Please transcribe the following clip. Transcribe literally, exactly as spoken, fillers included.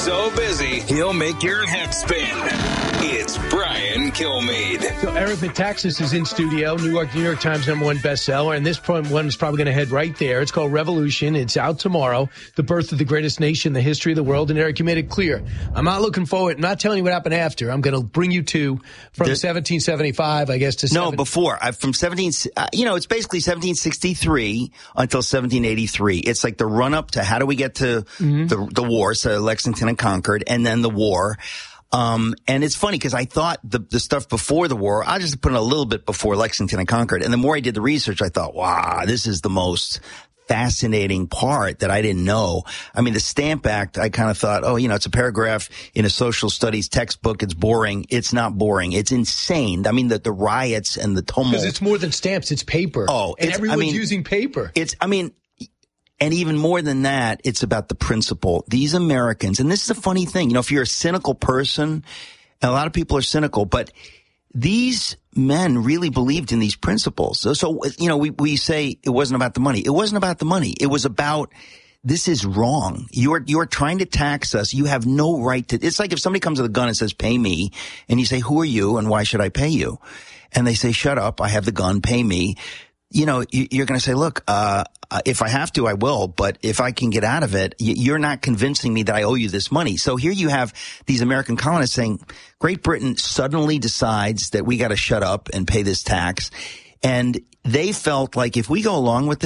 so busy, he'll make your head spin. It's Brian Kilmeade. So Eric Metaxas is in studio, New York, New York Times number one bestseller, and this one is probably going to head right there. It's called Revolution. It's out tomorrow, the birth of the greatest nation in the history of the world. And Eric, you made it clear. I'm not looking forward, I'm not telling you what happened after. I'm going to bring you to from the, seventeen seventy-five, I guess, to No, seven, before. I, from seventeen, uh, you know, it's basically seventeen sixty-three until seventeen eighty-three. It's like the run-up to how do we get to mm-hmm. the, the war, so Lexington and Concord, and then the war. Um, and it's funny because I thought the, the stuff before the war, I just put in a little bit before Lexington and Concord. And the more I did the research, I thought, wow, this is the most fascinating part that I didn't know. I mean, the Stamp Act, I kind of thought, oh, you know, it's a paragraph in a social studies textbook. It's boring. It's not boring. It's insane. I mean, the, the riots and the tumult. Because it's more than stamps. It's paper. Oh, and everyone's I mean, using paper. It's, I mean, and even more than that, it's about the principle. These Americans, and this is a funny thing, you know, if you're a cynical person, and a lot of people are cynical, but these men really believed in these principles. So, so you know, we, we say it wasn't about the money. It wasn't about the money. It was about, this is wrong. You're, you're trying to tax us. You have no right to, it's like if somebody comes with a gun and says, pay me, and you say, who are you and why should I pay you? And they say, shut up, I have the gun, pay me. You know, you're going to say, look, uh, if I have to, I will. But if I can get out of it, you're not convincing me that I owe you this money. So here you have these American colonists saying Great Britain suddenly decides that we got to shut up and pay this tax. And they felt like if we go along with